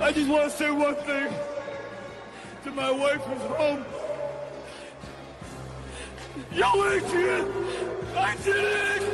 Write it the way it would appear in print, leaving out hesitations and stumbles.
I just want to say one thing to my wife who's home. Yo, Adrian, I did it!